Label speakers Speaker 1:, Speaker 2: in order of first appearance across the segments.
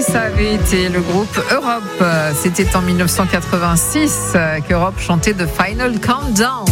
Speaker 1: ça avait été le groupe Europe. C'était en 1986 qu'Europe chantait The Final Countdown.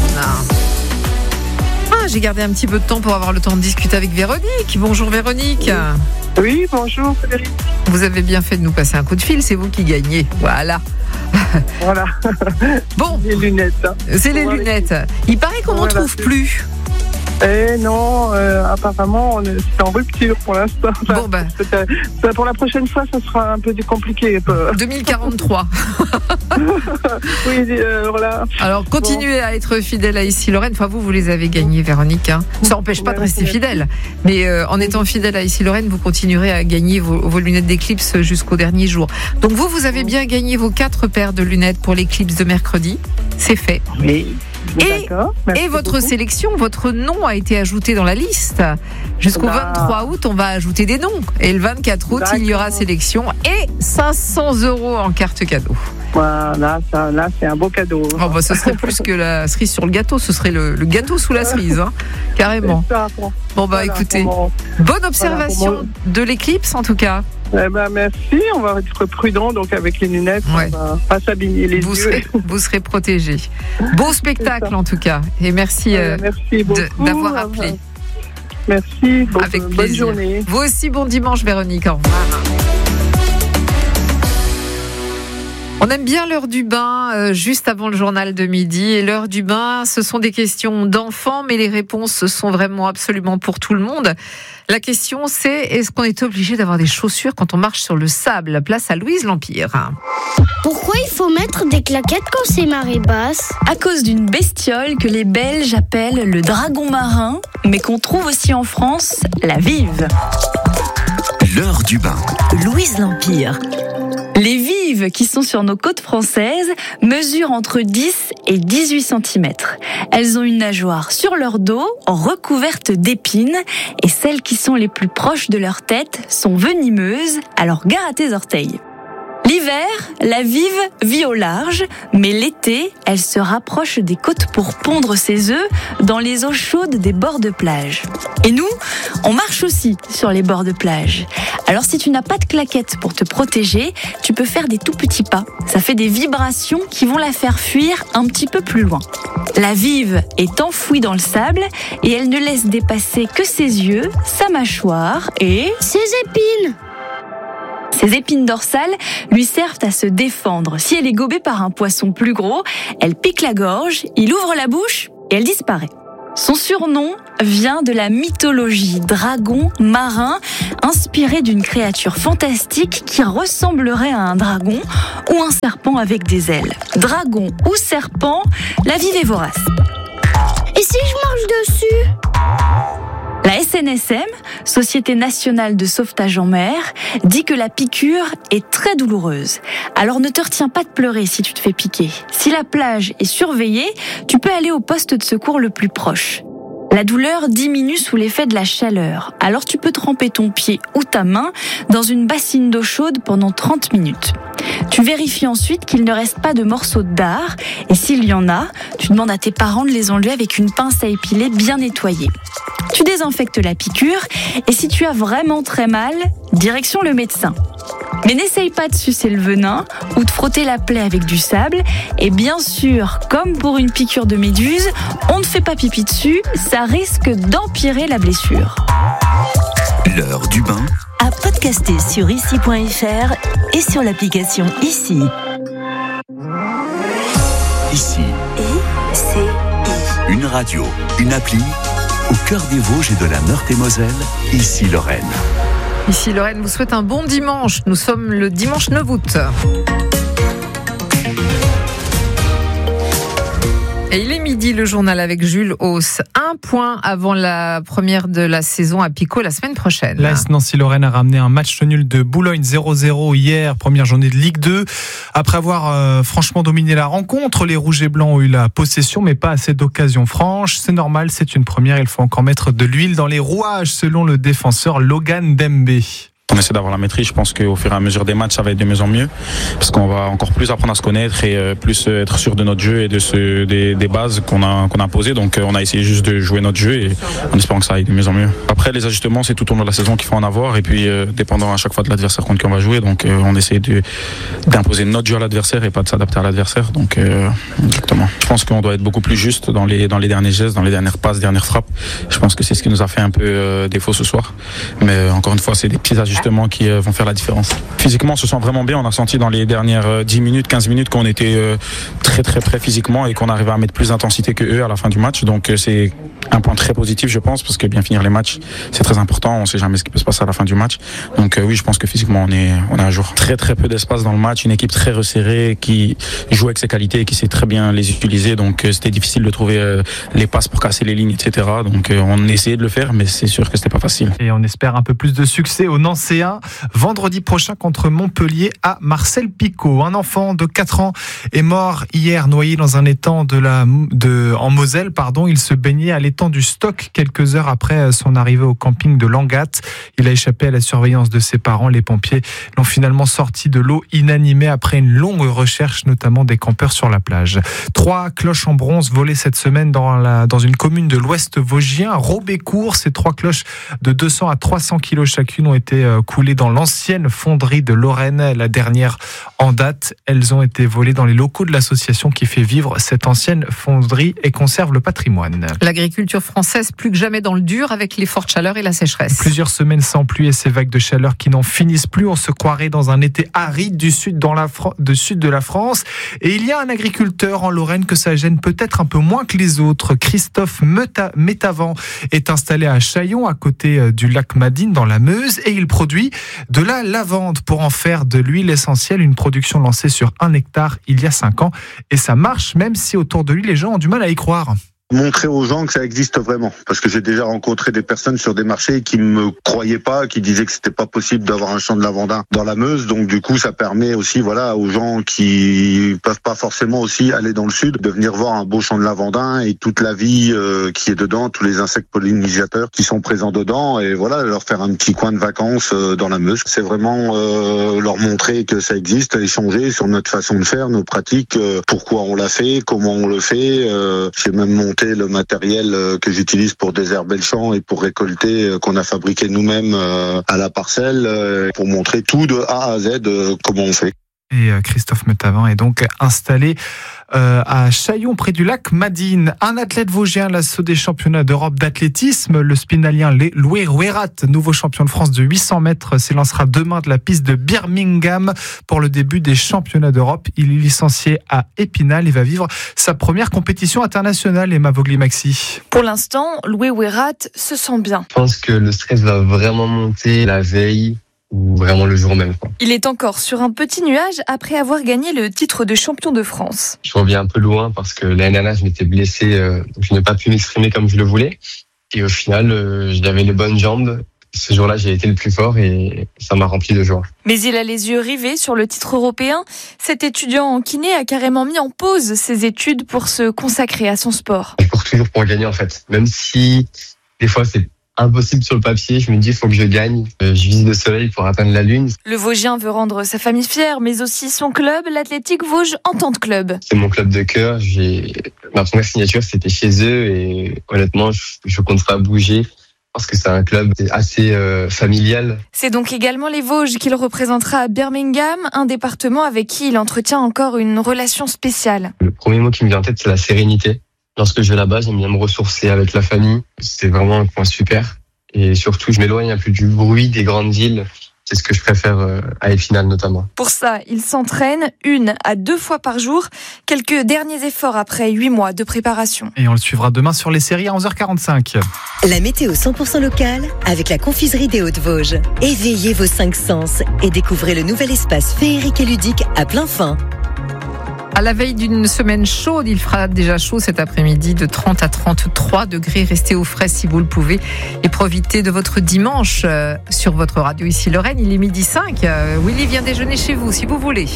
Speaker 1: J'ai gardé un petit peu de temps pour avoir le temps de discuter avec Véronique. Bonjour Véronique.
Speaker 2: Oui, bonjour Frédéric.
Speaker 1: Vous avez bien fait de nous passer un coup de fil, c'est vous qui gagnez. Voilà.
Speaker 2: Voilà.
Speaker 1: Bon.
Speaker 2: Les lunettes. Hein.
Speaker 1: C'est les lunettes. Il paraît qu'on n'en trouve plus.
Speaker 2: Non, apparemment, c'est en rupture pour l'instant.
Speaker 1: Bon,
Speaker 2: pour la prochaine fois, ça sera un peu compliqué.
Speaker 1: 2043.
Speaker 2: Oui, voilà.
Speaker 1: Alors, continuez à être fidèle à Issy Lorraine. Enfin, vous les avez gagnés, Véronique. Hein. Ça n'empêche pas de rester fidèle. Mais en étant fidèle à Issy Lorraine, vous continuerez à gagner vos lunettes d'éclipse jusqu'au dernier jour. Donc, vous avez bien gagné vos 4 paires de lunettes pour l'éclipse de mercredi. C'est fait.
Speaker 2: Oui.
Speaker 1: Et votre sélection, votre nom a été ajouté dans la liste. Jusqu'au 23 août, on va ajouter des noms. Et le 24 août, il y aura sélection et 500 € en carte cadeau.
Speaker 2: Voilà, là, c'est un beau cadeau.
Speaker 1: Oh, ce serait plus que la cerise sur le gâteau. Ce serait le gâteau sous la cerise, hein, carrément. Écoutez, bonne observation de l'éclipse en tout cas.
Speaker 2: Merci, on va être prudent donc avec les lunettes, on va pas s'abîmer les yeux.
Speaker 1: Vous serez protégés. Beau spectacle en tout cas et merci, d'avoir appelé.
Speaker 2: Merci,
Speaker 1: avec plaisir.
Speaker 2: Bonne journée.
Speaker 1: Vous aussi, bon dimanche Véronique, au revoir. On aime bien l'heure du bain, juste avant le journal de midi. Et l'heure du bain, ce sont des questions d'enfants, mais les réponses sont vraiment absolument pour tout le monde. La question, c'est est-ce qu'on est obligé d'avoir des chaussures quand on marche sur le sable ? Place à Louise L'Empire.
Speaker 3: Pourquoi il faut mettre des claquettes quand c'est marée basse ?
Speaker 4: À cause d'une bestiole que les Belges appellent le dragon marin, mais qu'on trouve aussi en France, la vive.
Speaker 5: L'heure du bain.
Speaker 4: Louise L'Empire. Les vives qui sont sur nos côtes françaises mesurent entre 10 et 18 cm. Elles ont une nageoire sur leur dos, recouverte d'épines, et celles qui sont les plus proches de leur tête sont venimeuses, alors gare à tes orteils. L'hiver, la vive vit au large, mais l'été, elle se rapproche des côtes pour pondre ses œufs dans les eaux chaudes des bords de plage. Et nous, on marche aussi sur les bords de plage. Alors si tu n'as pas de claquettes pour te protéger, tu peux faire des tout petits pas. Ça fait des vibrations qui vont la faire fuir un petit peu plus loin. La vive est enfouie dans le sable et elle ne laisse dépasser que ses yeux, sa mâchoire et
Speaker 3: ses épines.
Speaker 4: Ses épines dorsales lui servent à se défendre. Si elle est gobée par un poisson plus gros, elle pique la gorge, il ouvre la bouche et elle disparaît. Son surnom vient de la mythologie dragon marin, inspiré d'une créature fantastique qui ressemblerait à un dragon ou un serpent avec des ailes. Dragon ou serpent, la vive est vorace.
Speaker 3: Et si je marche dessus ?
Speaker 4: La SNSM, Société nationale de sauvetage en mer, dit que la piqûre est très douloureuse. Alors ne te retiens pas de pleurer si tu te fais piquer. Si la plage est surveillée, tu peux aller au poste de secours le plus proche. La douleur diminue sous l'effet de la chaleur. Alors tu peux tremper ton pied ou ta main dans une bassine d'eau chaude pendant 30 minutes. Tu vérifies ensuite qu'il ne reste pas de morceaux de dard et s'il y en a, tu demandes à tes parents de les enlever avec une pince à épiler bien nettoyée. Tu désinfectes la piqûre et si tu as vraiment très mal, direction le médecin. Mais n'essaye pas de sucer le venin ou de frotter la plaie avec du sable. Et bien sûr, comme pour une piqûre de méduse, on ne fait pas pipi dessus, ça risque d'empirer la blessure.
Speaker 5: L'heure du bain.
Speaker 6: À podcaster sur issy.fr et sur l'application Issy.
Speaker 5: Issy.
Speaker 6: I-C-I.
Speaker 5: Une radio, une appli, au cœur des Vosges et de la Meurthe-et-Moselle, Issy Lorraine.
Speaker 1: Issy Lorraine vous souhaite un bon dimanche. Nous sommes le dimanche 9 août. Et il est midi, le journal avec Jules Hauss. 1 point avant la première de la saison à Pico la semaine prochaine.
Speaker 7: L'AS Nancy-Lorraine a ramené un match nul de Boulogne 0-0 hier, première journée de Ligue 2. Après avoir franchement dominé la rencontre, les Rouges et Blancs ont eu la possession, mais pas assez d'occasions franches. C'est normal, c'est une première, il faut encore mettre de l'huile dans les rouages, selon le défenseur Logan Dembe.
Speaker 8: On essaie d'avoir la maîtrise. Je pense qu'au fur et à mesure des matchs, ça va être de mieux en mieux, parce qu'on va encore plus apprendre à se connaître et plus être sûr de notre jeu et des bases qu'on a posées. Donc on a essayé juste de jouer notre jeu et en espérant que ça aille de mieux en mieux. Après, les ajustements, c'est tout au long de la saison qu'il faut en avoir, et puis dépendant à chaque fois de l'adversaire contre qui on va jouer. Donc on essaie d'imposer notre jeu à l'adversaire et pas de s'adapter à l'adversaire. Donc exactement. Je pense qu'on doit être beaucoup plus juste dans les derniers gestes, dans les dernières passes, dernières frappes. Je pense que c'est ce qui nous a fait un peu défaut ce soir. Mais encore une fois, c'est des petits ajustements qui vont faire la différence. Physiquement, on se sent vraiment bien. On a senti dans les dernières 10 minutes, 15 minutes qu'on était très très près physiquement et qu'on arrivait à mettre plus d'intensité que eux à la fin du match. Donc c'est un point très positif, je pense, parce que bien finir les matchs, c'est très important. On ne sait jamais ce qui peut se passer à la fin du match. Donc oui, je pense que physiquement, on est à jour. Très très peu d'espace dans le match. Une équipe très resserrée qui joue avec ses qualités et qui sait très bien les utiliser. Donc c'était difficile de trouver les passes pour casser les lignes, etc. Donc on essayait de le faire, mais c'est sûr que c'était pas facile.
Speaker 7: Et on espère un peu plus de succès au Nancéen vendredi prochain contre Montpellier à Marcel Picot. Un enfant de 4 ans est mort hier noyé dans un étang en Moselle. Il se baignait à l'étang du Stock quelques heures après son arrivée au camping de Langat. Il a échappé à la surveillance de ses parents. Les pompiers l'ont finalement sorti de l'eau inanimé après une longue recherche, notamment des campeurs sur la plage. 3 cloches en bronze volées cette semaine dans une commune de l'Ouest vosgien, Robécourt. Ces 3 cloches de 200 à 300 kilos chacune ont été coulées dans l'ancienne fonderie de Lorraine, la dernière en date. Elles ont été volées dans les locaux de l'association qui fait vivre cette ancienne fonderie et conserve le patrimoine.
Speaker 1: L'agriculture française plus que jamais dans le dur avec les fortes chaleurs et la sécheresse.
Speaker 7: Plusieurs semaines sans pluie et ces vagues de chaleur qui n'en finissent plus. On se croirait dans un été aride du sud de la France. Et il y a un agriculteur en Lorraine que ça gêne peut-être un peu moins que les autres. Christophe Métavant est installé à Chaillon, à côté du lac Madine, dans la Meuse, et il produit de la lavande pour en faire de l'huile essentielle, une production lancée sur 1 hectare il y a 5 ans. Et ça marche, même si autour de lui, les gens ont du mal à y croire.
Speaker 9: Montrer aux gens que ça existe vraiment, parce que j'ai déjà rencontré des personnes sur des marchés qui me croyaient pas, qui disaient que c'était pas possible d'avoir un champ de lavandin dans la Meuse. Donc du coup, ça permet aussi, aux gens qui peuvent pas forcément aussi aller dans le sud, de venir voir un beau champ de lavandin et toute la vie qui est dedans, tous les insectes pollinisateurs qui sont présents dedans, et leur faire un petit coin de vacances dans la Meuse. C'est vraiment leur montrer que ça existe, échanger sur notre façon de faire, nos pratiques, pourquoi on l'a fait, comment on le fait. J'ai même monté le matériel que j'utilise pour désherber le champ et pour récolter, qu'on a fabriqué nous-mêmes à la parcelle, pour montrer tout de A à Z comment on fait.
Speaker 7: Et Christophe Métavant est donc installé à Chaillon, près du lac Madine. Un athlète vosgien, l'assaut des championnats d'Europe d'athlétisme, le spinalien Louis Rouerat, nouveau champion de France de 800 mètres, s'élancera demain de la piste de Birmingham pour le début des championnats d'Europe. Il est licencié à Épinal et va vivre sa première compétition internationale. Emma Vogli-Maxi.
Speaker 4: Pour l'instant, Louis Rouerat se sent bien.
Speaker 10: Je pense que le stress va vraiment monter la veille, ou vraiment le jour même.
Speaker 4: Il est encore sur un petit nuage après avoir gagné le titre de champion de France.
Speaker 10: Je reviens un peu loin parce que l'année dernière, je m'étais blessé, donc je n'ai pas pu m'exprimer comme je le voulais. Et au final, j'avais les bonnes jambes. Ce jour-là, j'ai été le plus fort et ça m'a rempli de joie.
Speaker 4: Mais il a les yeux rivés sur le titre européen. Cet étudiant en kiné a carrément mis en pause ses études pour se consacrer à son sport.
Speaker 10: Je cours toujours pour gagner en fait. Même si des fois c'est impossible sur le papier, je me dis il faut que je gagne. Je vise le soleil pour atteindre la lune.
Speaker 4: Le Vosgien veut rendre sa famille fière, mais aussi son club, l'Athletic Vosges Entente Club.
Speaker 10: C'est mon club de cœur. Ma première signature, c'était chez eux et honnêtement, je compte pas bouger parce que c'est un club assez familial.
Speaker 4: C'est donc également les Vosges qu'il représentera à Birmingham, un département avec qui il entretient encore une relation spéciale.
Speaker 10: Le premier mot qui me vient en tête, c'est la sérénité. Lorsque je vais là-bas, j'aime bien me ressourcer avec la famille. C'est vraiment un coin super. Et surtout, je m'éloigne un peu du bruit des grandes villes. C'est ce que je préfère à Épinal notamment.
Speaker 4: Pour ça, il s'entraîne 1 à 2 fois par jour. Quelques derniers efforts après 8 mois de préparation.
Speaker 7: Et on le suivra demain sur les séries à 11h45.
Speaker 6: La météo 100% locale avec la confiserie des Hauts-de-Vosges. Éveillez vos 5 sens et découvrez le nouvel espace féerique et ludique à plein fin.
Speaker 1: À la veille d'une semaine chaude, il fera déjà chaud cet après-midi, de 30 à 33 degrés. Restez au frais si vous le pouvez et profitez de votre dimanche sur votre radio ici Lorraine. Il est 12h05. Willy vient déjeuner chez vous si vous voulez.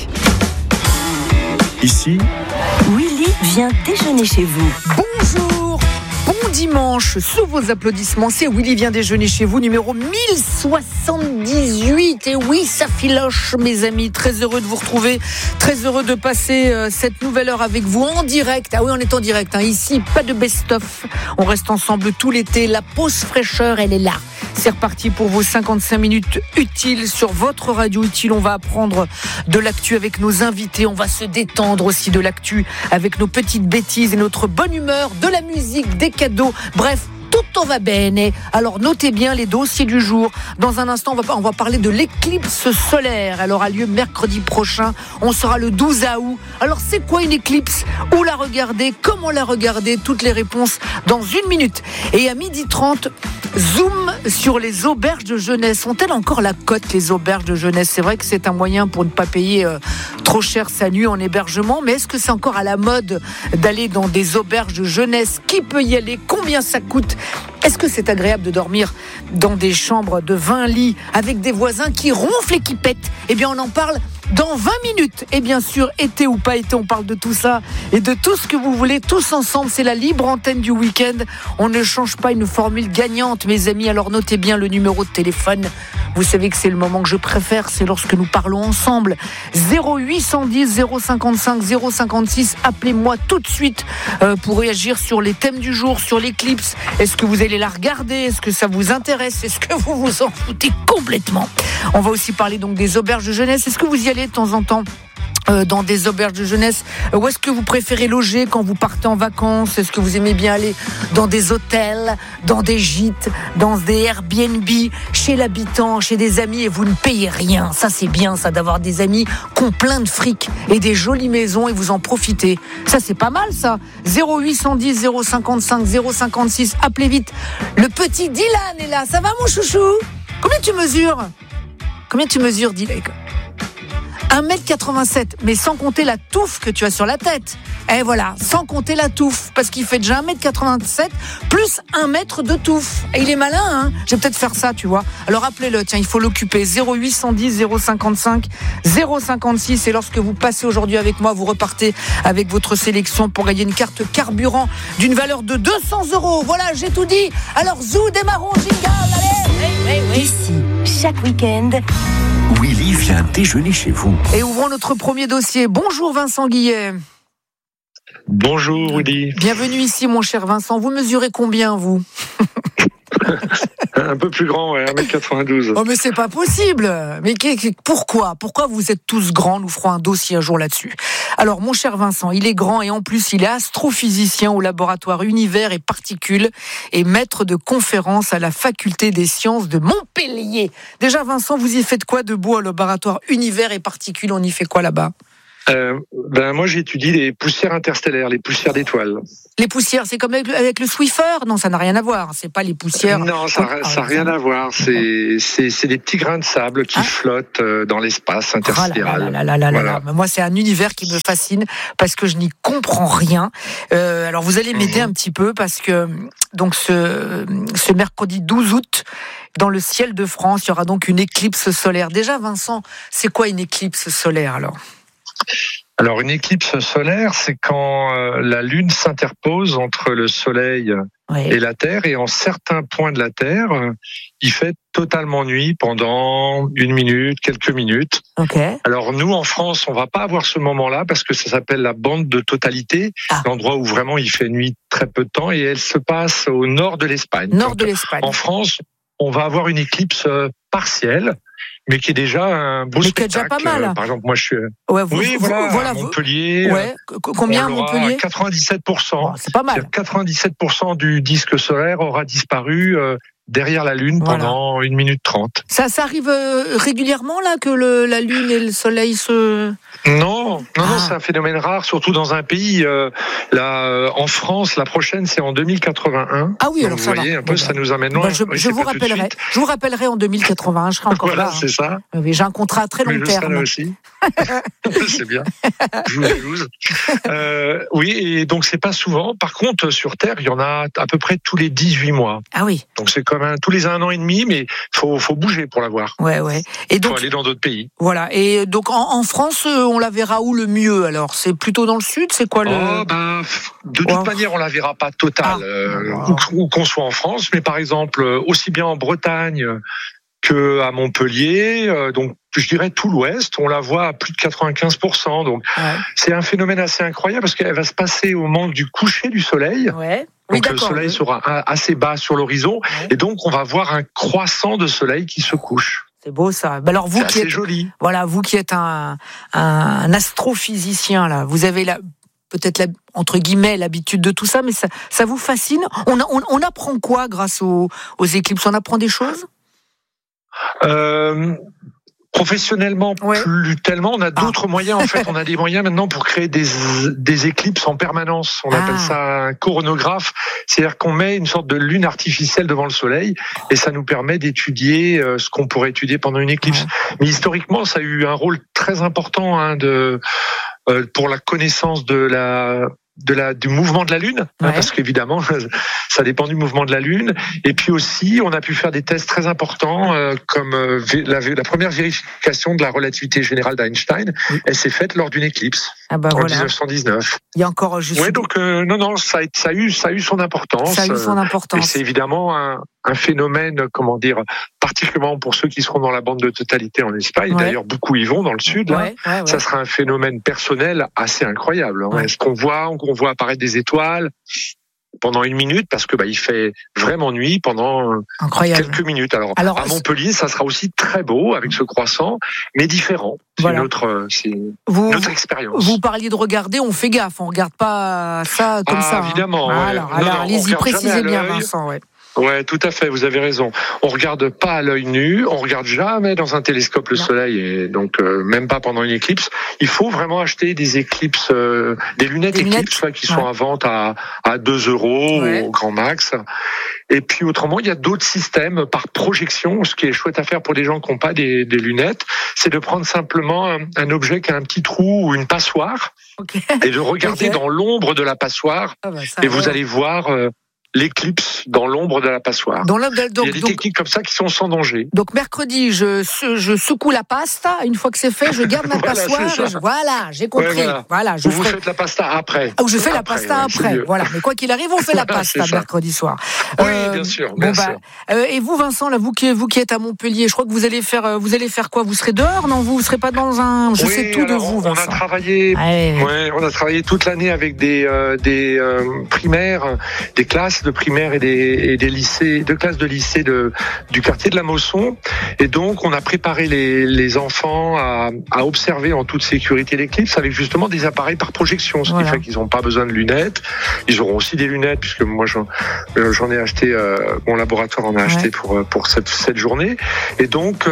Speaker 5: Ici,
Speaker 6: Willy vient déjeuner chez vous.
Speaker 1: Bonjour, bon
Speaker 11: dimanche, sous vos applaudissements, c'est Willy vient déjeuner chez vous, numéro 1078. Et oui, ça filoche, mes amis. Très heureux de vous retrouver, très heureux de passer cette nouvelle heure avec vous en direct. Ah oui, on est en direct, hein. Ici, pas de best-of. On reste ensemble tout l'été. La pause fraîcheur, elle est là. C'est reparti pour vos 55 minutes utiles sur votre radio utile. On va apprendre de l'actu avec nos invités. On va se détendre aussi de l'actu avec nos petites bêtises et notre bonne humeur, de la musique, des cadeaux. Bref, tutto va bene. Alors notez bien les dossiers du jour. Dans un instant, on va parler de l'éclipse solaire. Elle aura lieu mercredi prochain. On sera le 12 août. Alors c'est quoi une éclipse? Où la regarder? Comment la regarder? Toutes les réponses dans 1 minute. Et à 12h30, zoom sur les auberges de jeunesse. Ont-elles encore la cote, les auberges de jeunesse? C'est vrai que c'est un moyen pour ne pas payer trop cher sa nuit en hébergement, mais est-ce que c'est encore à la mode d'aller dans des auberges de jeunesse? Qui peut y aller? Combien ça coûte? Est-ce que c'est agréable de dormir dans des chambres de 20 lits avec des voisins qui ronflent et qui pètent? Eh bien, on en parle dans 20 minutes. Et bien sûr, été ou pas été, on parle de tout ça et de tout ce que vous voulez, tous ensemble. C'est la libre antenne du week-end. On ne change pas une formule gagnante, mes amis. Alors notez bien le numéro de téléphone. Vous savez que c'est le moment que je préfère, c'est lorsque nous parlons ensemble. 0810 055 056. Appelez-moi tout de suite pour réagir sur les thèmes du jour, sur l'éclipse. Est-ce que vous allez la regarder? Est-ce que ça vous intéresse? Est-ce que vous vous en foutez complètement? On va aussi parler donc des auberges de jeunesse. Est-ce que vous y allez de temps en temps dans des auberges de jeunesse? Où est-ce que vous préférez loger quand vous partez en vacances? Est-ce que vous aimez bien aller dans des hôtels, dans des gîtes, dans des Airbnb, chez l'habitant, chez des amis, et vous ne payez rien? Ça, c'est bien, ça, d'avoir des amis qui ont plein de fric et des jolies maisons et vous en profitez. Ça, c'est pas mal, ça. 0810 055 056. Appelez vite. Le petit Dylan est là. Ça va, mon chouchou? Combien tu mesures, Dylan? 1m87, mais sans compter la touffe que tu as sur la tête. Et voilà, sans compter la touffe, parce qu'il fait déjà 1m87 plus 1 mètre de touffe. Et il est malin, hein. Je vais peut-être faire ça, tu vois. Alors appelez-le, tiens, il faut l'occuper. 0810 055 056. Et lorsque vous passez aujourd'hui avec moi, vous repartez avec votre sélection pour gagner une carte carburant d'une valeur de 200 €. Voilà, j'ai tout dit. Alors zou, démarrons, jingle, allez.
Speaker 6: Ici, chaque week-end,
Speaker 5: Willy vient déjeuner chez vous.
Speaker 11: Et ouvrons notre premier dossier. Bonjour Vincent Guillet.
Speaker 12: Bonjour Willy.
Speaker 11: Bienvenue ici mon cher Vincent. Vous mesurez combien, vous?
Speaker 12: Un peu plus grand, ouais, 1m92.
Speaker 11: Oh mais c'est pas possible. Mais pourquoi vous êtes tous grands? Nous ferons un dossier un jour là-dessus. Alors mon cher Vincent, il est grand et en plus il est astrophysicien au laboratoire Univers et Particules et maître de conférences à la faculté des sciences de Montpellier. Déjà Vincent, vous y faites quoi de beau au laboratoire Univers et Particules? On y fait quoi là-bas?
Speaker 12: Moi j'étudie les poussières interstellaires, les poussières d'étoiles.
Speaker 11: Les poussières, c'est comme avec le Swiffer? Non, ça n'a rien à voir. C'est pas les poussières.
Speaker 12: Non, ça n'a rien à voir. C'est des petits grains de sable qui flottent dans l'espace intersidéral.
Speaker 11: Voilà. Moi, c'est un univers qui me fascine parce que je n'y comprends rien. Alors, vous allez m'aider un petit peu parce que donc ce mercredi 12 août, dans le ciel de France, il y aura donc une éclipse solaire. Déjà, Vincent, c'est quoi une éclipse solaire alors?
Speaker 12: Alors une éclipse solaire, c'est quand la Lune s'interpose entre le Soleil et la Terre, et en certains points de la Terre, il fait totalement nuit pendant 1 minute, quelques minutes.
Speaker 11: Okay.
Speaker 12: Alors nous, en France, on va pas avoir ce moment-là parce que ça s'appelle la bande de totalité, l'endroit où vraiment il fait nuit très peu de temps, et elle se passe au nord de l'Espagne. En France, on va avoir une éclipse partielle, mais qui est déjà un beau spectacle.
Speaker 11: Déjà pas mal.
Speaker 12: Par exemple, moi je suis à Montpellier.
Speaker 11: Ouais. Combien à Montpellier?
Speaker 12: 97%.
Speaker 11: C'est pas mal.
Speaker 12: 97% du disque solaire aura disparu derrière la Lune pendant 1 minute 30.
Speaker 11: Ça arrive régulièrement là que la Lune et le Soleil se...
Speaker 12: Non, c'est un phénomène rare, surtout dans un pays. En France, la prochaine, c'est en 2081.
Speaker 11: Ah oui, alors
Speaker 12: vous
Speaker 11: ça
Speaker 12: voyez,
Speaker 11: va.
Speaker 12: un peu, ça nous amène loin.
Speaker 11: Je vous rappellerai en 2081, je serai encore là.
Speaker 12: Voilà, c'est ça.
Speaker 11: Oui, j'ai un contrat à très long terme.
Speaker 12: Je serai là aussi. C'est bien. Je vous jalouse. Oui, et donc c'est pas souvent. Par contre, sur Terre, il y en a à peu près tous les 18 mois.
Speaker 11: Ah oui.
Speaker 12: Donc c'est quand tous les 1 an et demi, mais faut bouger pour la voir.
Speaker 11: Ouais. Et donc,
Speaker 12: faut aller dans d'autres pays.
Speaker 11: Voilà. Et donc en France, on la verra où le mieux alors? C'est plutôt dans le sud? C'est quoi le...
Speaker 12: de toute manière, on la verra pas totale, où qu'on soit en France, mais par exemple, aussi bien en Bretagne que à Montpellier, donc je dirais tout l'Ouest, on la voit à plus de 95%. Donc c'est un phénomène assez incroyable parce qu'elle va se passer au moment du coucher du soleil.
Speaker 11: Ouais.
Speaker 12: Donc le soleil sera assez bas sur l'horizon et donc on va voir un croissant de soleil qui se couche.
Speaker 11: C'est beau ça. Alors vous qui êtes
Speaker 12: joli.
Speaker 11: Voilà, vous qui êtes un astrophysicien là, vous avez peut-être entre guillemets l'habitude de tout ça, mais ça vous fascine. On apprend quoi grâce aux éclipses? On apprend des choses?
Speaker 12: Professionnellement, plus tellement. On a d'autres moyens. En fait, on a des moyens maintenant pour créer des éclipses en permanence. On appelle ça un coronographe. C'est-à-dire qu'on met une sorte de lune artificielle devant le soleil et ça nous permet d'étudier ce qu'on pourrait étudier pendant une éclipse. Mais historiquement, ça a eu un rôle très important pour la connaissance du mouvement de la Lune, parce qu'évidemment, ça dépend du mouvement de la Lune. Et puis aussi, on a pu faire des tests très importants, comme la première vérification de la relativité générale d'Einstein. Elle s'est faite lors d'une éclipse en 1919.
Speaker 11: Il y a encore juste.
Speaker 12: Oui, donc non, ça a eu son importance.
Speaker 11: Ça a eu son importance.
Speaker 12: Et c'est évidemment un phénomène, particulièrement pour ceux qui seront dans la bande de totalité en Espagne. D'ailleurs, beaucoup y vont dans le sud. Ça sera un phénomène personnel assez incroyable. Ce qu'on voit, on voit apparaître des étoiles pendant 1 minute parce que il fait vraiment nuit pendant quelques minutes. Alors à Montpellier, ça sera aussi très beau avec ce croissant, mais différent. C'est une autre expérience.
Speaker 11: Vous parliez de regarder, on fait gaffe, on regarde pas ça comme ça.
Speaker 12: Évidemment.
Speaker 11: Alors, allez-y, précisez bien, Vincent.
Speaker 12: Ouais, tout à fait, vous avez raison. On regarde pas à l'œil nu, on regarde jamais dans un télescope le soleil, et donc même pas pendant une éclipse. Il faut vraiment acheter des éclipses, des lunettes éclipses qui sont à vente à 2 € au grand max. Et puis autrement, il y a d'autres systèmes par projection. Ce qui est chouette à faire pour des gens qui n'ont pas des lunettes, c'est de prendre simplement un objet qui a un petit trou ou une passoire et de regarder dans l'ombre de la passoire, et vous allez voir l'éclipse dans l'ombre de la passoire. Il y a des techniques comme ça qui sont sans danger.
Speaker 11: Donc mercredi, je secoue la pasta. Une fois que c'est fait, je garde ma passoire. J'ai compris.
Speaker 12: Vous faites la pasta après.
Speaker 11: Je fais la pasta après. Voilà. Mais quoi qu'il arrive, on fait la pasta mercredi soir.
Speaker 12: Oui, bien sûr.
Speaker 11: Et vous, Vincent, là, vous qui êtes à Montpellier, je crois que vous allez faire quoi? Vous serez dehors? Non, vous serez pas dans un. Je sais tout de vous, Vincent.
Speaker 12: On a travaillé toute l'année avec des primaires, des classes de primaire et des lycées, de classes de lycée du quartier de la Mosson. Et donc, on a préparé les enfants à observer en toute sécurité l'éclipse avec justement des appareils par projection, ce qui fait qu'ils n'ont pas besoin de lunettes. Ils auront aussi des lunettes puisque moi j'en ai acheté, mon laboratoire en a acheté pour cette journée. Et donc,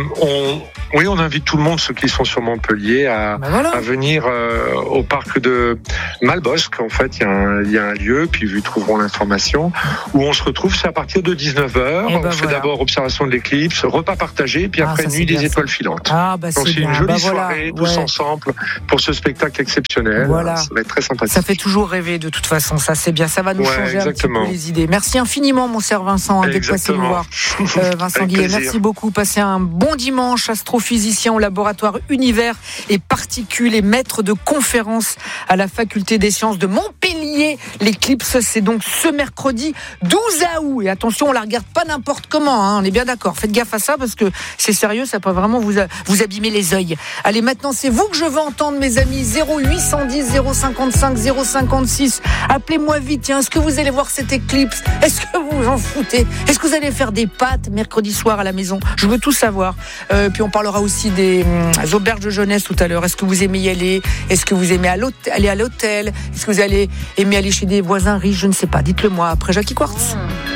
Speaker 12: on invite tout le monde, ceux qui sont sur Montpellier, à venir au parc de Malbosc. En fait, il y a un lieu, puis vous trouveront l'information, où on se retrouve, c'est à partir de 19h. On fait d'abord observation de l'éclipse, repas partagé, puis après nuit des étoiles filantes. Donc c'est une jolie soirée, tous ensemble, pour ce spectacle exceptionnel. Ça va être très sympathique.
Speaker 11: Ça fait toujours rêver de toute façon, ça c'est bien, ça va nous changer un petit peu les idées. Merci infiniment mon cher Vincent d'être passé nous voir. Vincent Guillet, merci beaucoup. Passez un bon dimanche, astrophysicien au laboratoire Univers et Particules et maître de conférence à la faculté des sciences de Montpellier. L'éclipse, c'est donc ce mercredi 12 août. Et attention, on la regarde pas n'importe comment, on est bien d'accord. Faites gaffe à ça parce que c'est sérieux, ça peut vraiment vous abîmer les yeux. Allez, maintenant, c'est vous que je veux entendre, mes amis. 0810 055 056. Appelez-moi vite. Tiens, est-ce que vous allez voir cette éclipse? Est-ce que vous en foutez? Est-ce que vous allez faire des pâtes mercredi soir à la maison? Je veux tout savoir. Puis on parlera aussi des auberges de jeunesse tout à l'heure. Est-ce que vous aimez y aller? Est-ce que vous aimez aller à l'hôtel? Est-ce que vous allez aimer aller chez des voisins riches? Je ne sais pas. Dites-le moi après Jackie Quartz.